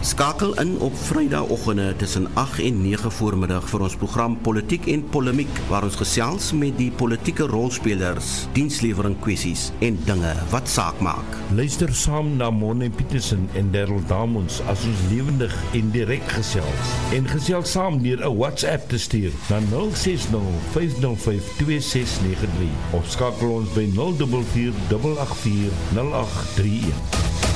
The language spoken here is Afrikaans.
Skakel in op Vrydagoggende tussen 8 en 9 voormiddag vir ons program Politiek en Polemiek, waar ons gesels met die politieke rolspelers, dienslewering kwessies en dinge wat saak maak. Luister saam na Morne Petersen en Darryl Damons as ons lewendig en direk gesels. En gesels saam deur 'n WhatsApp te stuur na 060 505 2693 of skakel ons by 044 884 0831.